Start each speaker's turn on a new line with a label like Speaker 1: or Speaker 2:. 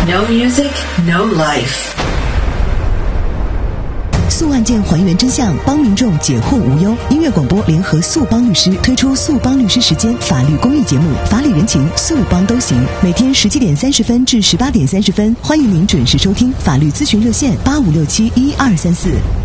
Speaker 1: No music, no life.
Speaker 2: 诉案件还原真相，帮民众解惑无忧。音乐广播联合诉帮律师推出诉帮律师时间法律公益节目，法理人情，诉帮都行。每天17点30分至18点30分，欢迎您准时收听。法律咨询热线85671234。